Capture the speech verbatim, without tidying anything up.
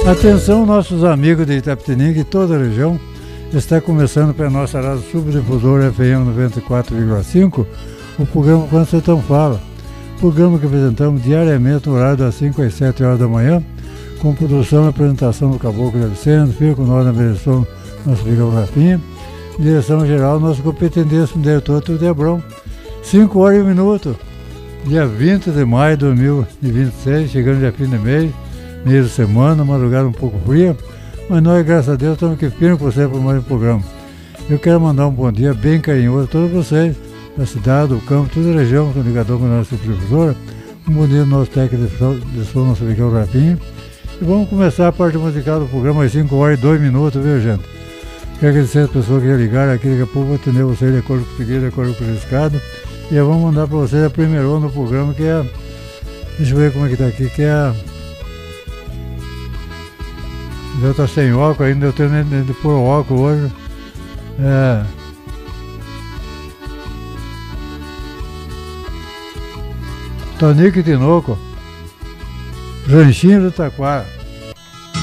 Atenção, nossos amigos de Itapetininga e toda a região, está começando para a nossa rádio subdifusora F M noventa e quatro vírgula cinco o programa Quando Sertão Fala, programa que apresentamos diariamente no horário das cinco às sete horas da manhã, com produção e apresentação do Caboclo de Vicente, fica com nós na direção nosso Vigão Rafinha, direção geral, nosso competentíssimo diretor Tudo Hebrão. cinco horas e um minuto, dia vinte de maio de dois mil e vinte e seis, chegando já fim de mês, meio de semana, madrugada um pouco fria, mas nós, graças a Deus, estamos aqui firmes com você para mais um programa. Eu quero mandar um bom dia bem carinhoso a todos vocês, da cidade, do campo, toda a região, que estão ligadão com a nossa professora. Um bom dia ao nosso técnico de som, nosso Vigão Rafinha. E vamos começar a parte musical do programa às cinco horas e dois minutos, viu, gente? Quero agradecer as pessoas que já ligaram aqui, daqui a pouco vou atender vocês de acordo com o pedido, de acordo com o riscado. E eu vou mandar para vocês a primeira no programa, que é a... Deixa eu ver como é que tá aqui, que é a... Já tá sem óculos ainda, eu tenho nem de pôr o óculos hoje. É... Tonico e Tinoco, Ranchinho do Taquara.